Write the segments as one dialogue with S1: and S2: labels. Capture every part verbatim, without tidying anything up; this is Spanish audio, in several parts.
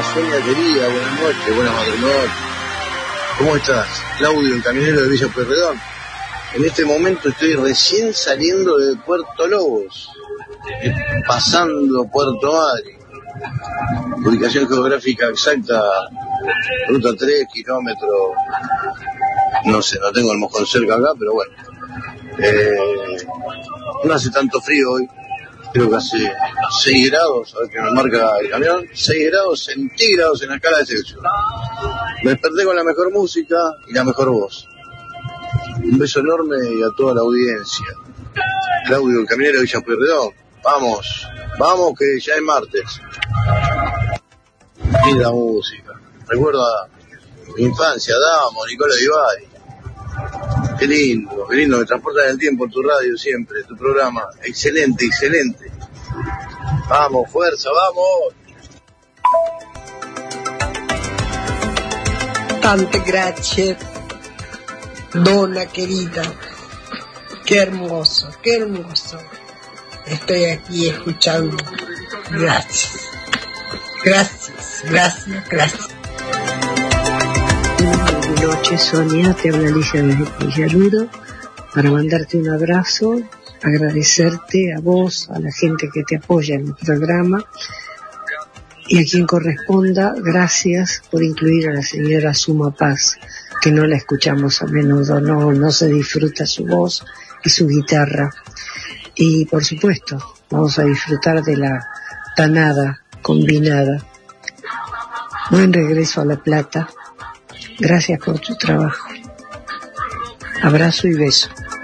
S1: Sonia querida, buenas noches, buenas madrugadas. ¿Cómo estás? Claudio, el camionero de Villa Pueyrredón. En este momento estoy recién saliendo de Puerto Lobos, pasando Puerto Madryn. Ubicación geográfica exacta, ruta tres, kilómetro, no sé, no tengo el mojón cerca acá, pero bueno. Eh, no hace tanto frío hoy, creo que hace seis grados, a ver qué me marca el camión, seis grados centígrados en la escala de Celsius. Me desperté con la mejor música y la mejor voz. Un beso enorme y a toda la audiencia. Claudio, el camionero de Villa Pueyrredón. Vamos, vamos que ya es martes. Linda música. Recuerda mi infancia, Damo, Nicola Ibai. Qué lindo, qué lindo, me transporta en el tiempo en tu radio siempre, tu programa. Excelente, excelente. Vamos, fuerza, vamos.
S2: Tante grazie, donna querida. Qué hermoso, qué hermoso. Estoy aquí escuchando. Gracias. Gracias, gracias, gracias.
S3: Buenas noches, Sonia. Te habla Alicia desde Villaludo para mandarte un abrazo, agradecerte a vos, a la gente que te apoya en el programa y a quien corresponda, gracias por incluir a la señora Suma Paz, que no la escuchamos a menudo, no, no se disfruta su voz y su guitarra. Y por supuesto, vamos a disfrutar de la tanada combinada. Buen regreso a La Plata. Gracias por tu trabajo. Abrazo y beso.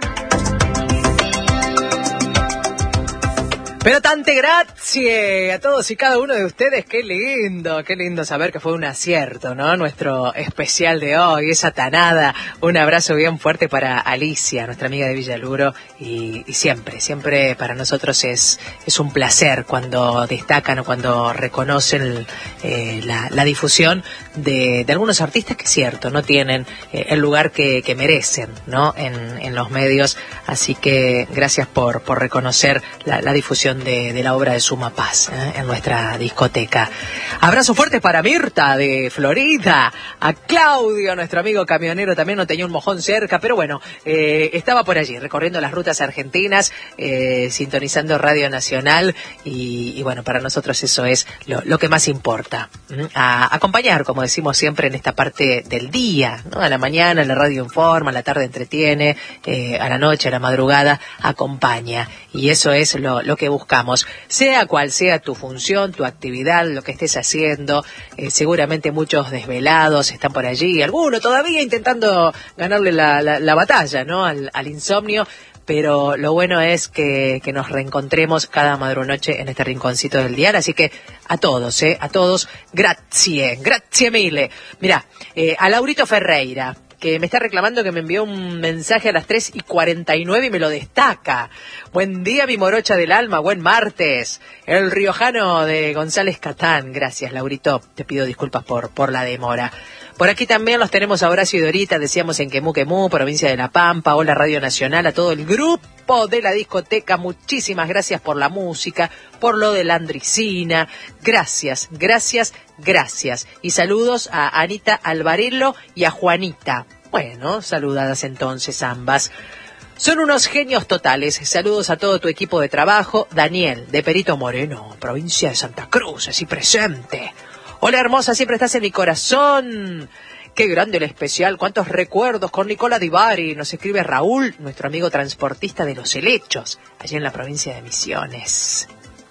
S4: Pero tante grazie a todos y cada uno de ustedes. Qué lindo, qué lindo saber que fue un acierto, ¿no? Nuestro especial de hoy, esa tanada. Un abrazo bien fuerte para Alicia, nuestra amiga de Villaluro. Y, y siempre, siempre para nosotros es, es un placer cuando destacan o cuando reconocen eh, la, la difusión de, de algunos artistas que es cierto, no tienen eh, el lugar que, que merecen, ¿no? En, en los medios. Así que gracias por, por reconocer la, la difusión De, de la obra de Suma Paz ¿eh? en nuestra discoteca. Abrazo fuerte para Mirta de Florida, a Claudio, nuestro amigo camionero, también no tenía un mojón cerca, pero bueno, eh, estaba por allí recorriendo las rutas argentinas, eh, sintonizando Radio Nacional y, y bueno, para nosotros eso es lo, lo que más importa, ¿eh? a acompañar, como decimos siempre, en esta parte del día, ¿no? A la mañana la radio informa, a la tarde entretiene, eh, a la noche, a la madrugada acompaña, y eso es lo, lo que buscamos. Sea cual sea tu función, tu actividad, lo que estés haciendo, eh, seguramente muchos desvelados están por allí, algunos todavía intentando ganarle la, la, la batalla, ¿no? Al, al insomnio, pero lo bueno es que, que nos reencontremos cada madrunoche en este rinconcito del dial, así que a todos, ¿eh? A todos, grazie, grazie mille. Mirá, eh, a Laurito Ferreira, que me está reclamando que me envió un mensaje a las tres y cuarenta y nueve y me lo destaca. Buen día, mi morocha del alma, buen martes. El riojano de González Catán. Gracias, Laurito. Te pido disculpas por, por la demora. Por aquí también los tenemos a Horacio y Dorita, decíamos en Quemú Quemú, provincia de La Pampa. Hola, Radio Nacional, a todo el grupo de la discoteca. Muchísimas gracias por la música, por lo de la Andricina. Gracias, gracias, gracias. Y saludos a Anita Alvarello y a Juanita. Bueno, saludadas entonces ambas. Son unos genios totales. Saludos a todo tu equipo de trabajo. Daniel, de Perito Moreno, provincia de Santa Cruz, así presente. Hola, hermosa, siempre estás en mi corazón. Qué grande el especial, cuántos recuerdos con Nicola Di Bari. Nos escribe Raúl, nuestro amigo transportista de Los Helechos, allí en la provincia de Misiones.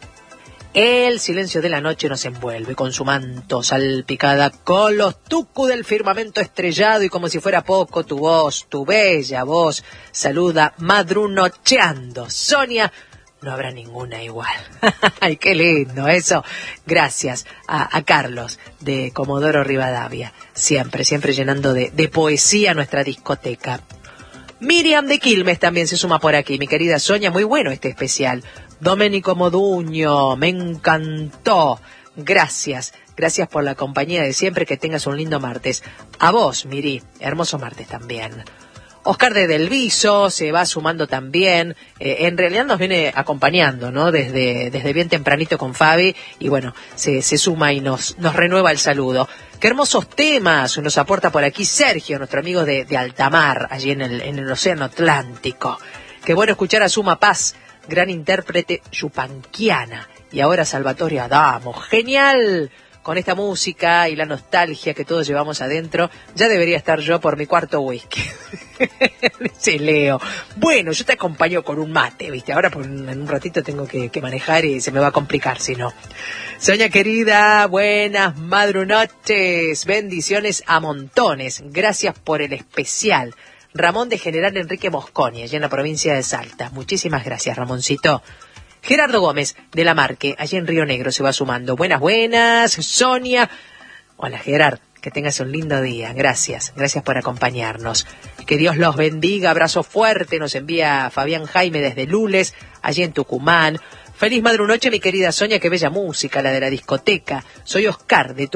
S4: El silencio de la noche nos envuelve con su manto salpicada con los tucu del firmamento estrellado, y como si fuera poco, tu voz, tu bella voz, saluda madrunocheando. Sonia, no habrá ninguna igual. Ay, qué lindo eso. Gracias a, a Carlos de Comodoro Rivadavia. Siempre, siempre llenando de, de poesía nuestra discoteca. Miriam de Quilmes también se suma por aquí. Mi querida Sonia, muy bueno este especial. Domenico Moduño, me encantó. Gracias, gracias por la compañía de siempre. Que tengas un lindo martes. A vos, Miri, hermoso martes también. Oscar de Del Viso se va sumando también, eh, en realidad nos viene acompañando, ¿no? Desde, desde bien tempranito con Fabi, y bueno, se, se suma y nos, nos renueva el saludo. Qué hermosos temas nos aporta por aquí Sergio, nuestro amigo de, de Altamar, allí en el, en el Océano Atlántico. Qué bueno escuchar a Suma Paz, gran intérprete yupanquiana, y ahora Salvatore Adamo, genial. Con esta música y la nostalgia que todos llevamos adentro, ya debería estar yo por mi cuarto whisky. Dice Leo. Bueno, yo te acompaño con un mate, ¿viste? Ahora por un, en un ratito tengo que, que manejar y se me va a complicar si no. Soña querida, buenas madrunoches, bendiciones a montones. Gracias por el especial. Ramón de General Enrique Mosconi, allá en la provincia de Salta. Muchísimas gracias, Ramoncito. Gerardo Gómez, de La Marque, allí en Río Negro, se va sumando. Buenas, buenas, Sonia. Hola, Gerard, que tengas un lindo día. Gracias, gracias por acompañarnos. Que Dios los bendiga, abrazo fuerte, nos envía Fabián Jaime desde Lules, allí en Tucumán. Feliz madrunoche, mi querida Sonia, qué bella música, la de la discoteca. Soy Oscar, de Tucumán.